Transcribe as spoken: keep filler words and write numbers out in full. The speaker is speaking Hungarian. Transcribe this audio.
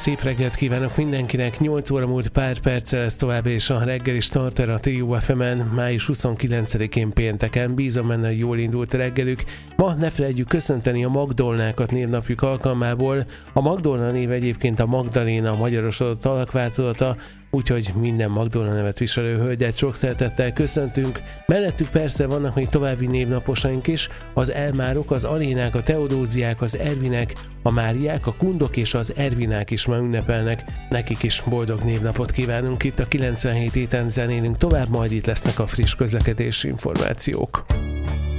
Szép reggelt kívánok mindenkinek, nyolc óra múlt pár perccel ez tovább, és a reggeli starter a Trio ef emen május huszonkilencedikén pénteken. Bízom benne, hogy jól indult a reggelük. Ma ne felejtjük köszönteni a Magdolnákat névnapjuk alkalmából. A Magdolna név egyébként a Magdaléna magyarosodott alakváltozata, úgyhogy minden Magdolna nevet viselő hölgyet sok szeretettel köszöntünk. Mellettük persze vannak még további névnaposaink is, az Elmárok, az Alénák, a Teodóziák, az Ervinek, a Máriák, a Kundok és az Ervinák is ma ünnepelnek. Nekik is boldog névnapot kívánunk. Itt a kilencvenhét héten zenélünk tovább, majd itt lesznek a friss közlekedési információk.